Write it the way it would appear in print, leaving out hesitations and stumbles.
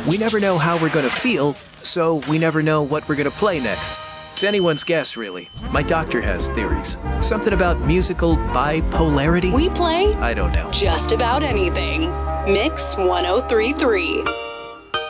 We never know how we're gonna feel, so we never know what we're gonna play next. It's anyone's guess, really. My doctor has theories. Something about musical bipolarity? We play I don't know. just about anything. Mix 1033.